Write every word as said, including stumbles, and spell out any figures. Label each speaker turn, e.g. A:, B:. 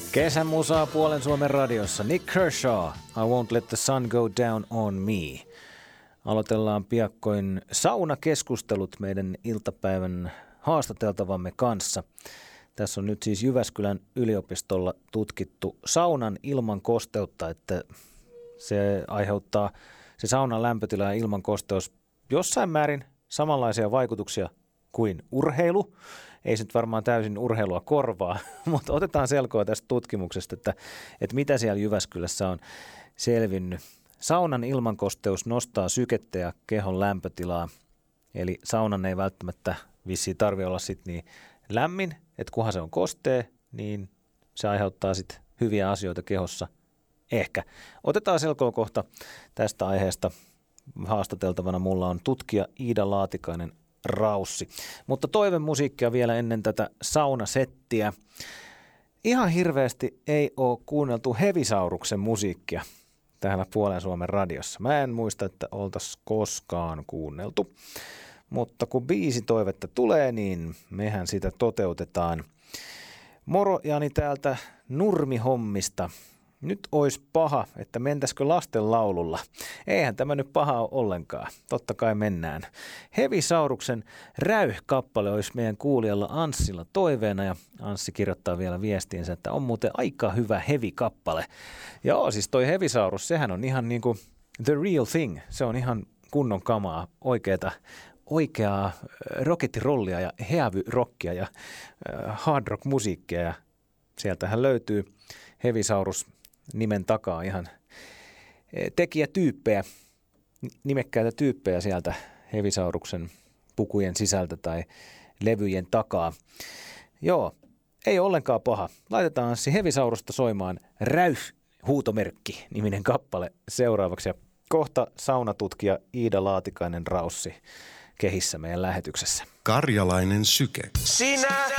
A: Kesän musaa puolen Suomen radiossa. Nick Kershaw, I won't let the sun go down on me. Aloitellaan piakkoin saunakeskustelut meidän iltapäivän haastateltavamme kanssa. Tässä on nyt siis Jyväskylän yliopistolla tutkittu saunan ilman kosteutta, että se aiheuttaa se saunan lämpötila ja ilman kosteus jossain määrin samanlaisia vaikutuksia kuin urheilu. Ei se nyt varmaan täysin urheilua korvaa, mutta otetaan selkoa tästä tutkimuksesta, että, että mitä siellä Jyväskylässä on selvinnyt. Saunan ilmankosteus nostaa sykettä ja kehon lämpötilaa, eli saunan ei välttämättä vissiin tarvitse olla sit niin lämmin, että kunhan se on kostee, niin se aiheuttaa sitten hyviä asioita kehossa. Ehkä. Otetaan selkoa kohta tästä aiheesta. Haastateltavana mulla on tutkija Iida Laatikainen Raussi. Mutta toivemusiikkia vielä ennen tätä saunasettiä. Ihan hirveästi ei ole kuunneltu Hevisauruksen musiikkia täällä puolen Suomen radiossa. Mä en muista, että oltaisiin koskaan kuunneltu. Mutta kun biisitoivetta tulee, niin mehän sitä toteutetaan. Moro Jani täältä Nurmihommista. Nyt olisi paha, että mentäisikö lasten laululla. Eihän tämä nyt paha ole ollenkaan. Totta kai mennään. Hevisauruksen Räyh-kappale olisi meidän kuulijalla Anssilla toiveena. Ja Anssi kirjoittaa vielä viestiinsä, että on muuten aika hyvä heavy-kappale. Joo, siis toi Hevisaurus, sehän on ihan niin kuin the real thing. Se on ihan kunnon kamaa, oikeata, oikeaa rocketirollia ja heavy-rockia ja hard rock-musiikkia. Ja sieltähän löytyy Hevisaurus nimen takaa ihan tekijätyyppejä, nimekkäitä tyyppejä sieltä Hevisauruksen pukujen sisältä tai levyjen takaa. Joo, ei ollenkaan paha. Laitetaan Anssi Hevisaurusta soimaan Räyh huutomerkki niminen kappale seuraavaksi. Ja kohta saunatutkija Iida Laatikainen Raussi kehissä meidän lähetyksessä.
B: Karjalainen syke.
C: Sinä